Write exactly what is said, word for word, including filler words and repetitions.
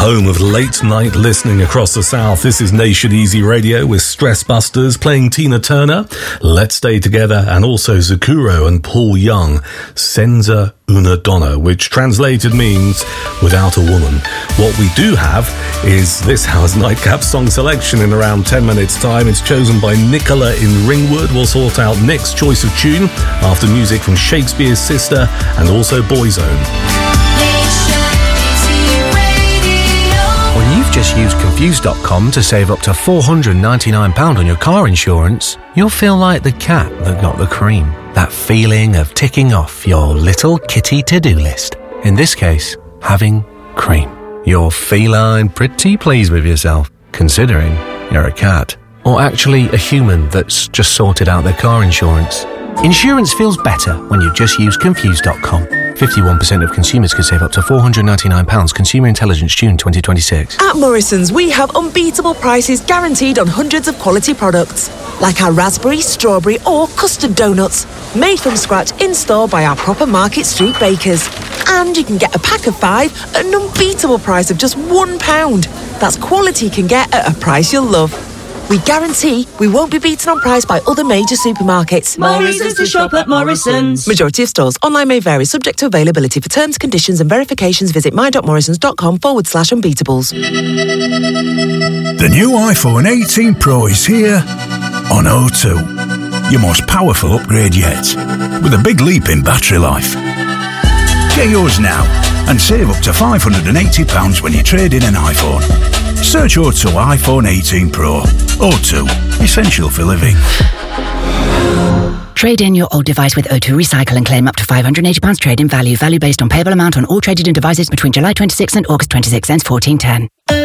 home of late-night listening across the South. This is Nation Easy Radio with Stress Busters playing Tina Turner, Let's Stay Together, and also Zakuro and Paul Young, Senza una donna, which translated means without a woman. What we do have is this hour's Nightcap song selection in around ten minutes time. It's chosen by Nicola in Ringwood. We'll sort out Nick's choice of tune after music from Shakespeare's Sister and also Boyzone. When you've just used Confused dot com to save up to four hundred ninety-nine pounds on your car insurance, you'll feel like the cat that got the cream. That feeling of ticking off your little kitty to-do list. In this case, having cream. You're feline pretty pleased with yourself, considering you're a cat. Or actually a human that's just sorted out their car insurance. Insurance feels better when you just use Confused dot com. fifty-one percent of consumers could save up to four hundred ninety-nine pounds. Consumer Intelligence, June twenty twenty-six. At Morrison's, we have unbeatable prices guaranteed on hundreds of quality products. Like our raspberry, strawberry or custard donuts. Made from scratch in-store by our proper Market Street bakers. And you can get a pack of five at an unbeatable price of just one pound. That's quality you can get at a price you'll love. We guarantee we won't be beaten on price by other major supermarkets. Morrison's to shop at Morrison's. Majority of stores. Online may vary, subject to availability. For terms, conditions and verifications, visit my.morrisons.com forward slash unbeatables. The new iPhone eighteen Pro is here on O two. Your most powerful upgrade yet, with a big leap in battery life. Get yours now and save up to five hundred eighty pounds when you trade in an iPhone. Search O two iPhone eighteen Pro. O two, essential for living. Trade in your old device with O two Recycle and claim up to five hundred eighty pounds trade-in value. Value based on payable amount on all traded in devices between July twenty-sixth and August twenty-sixth, ends fourteen ten.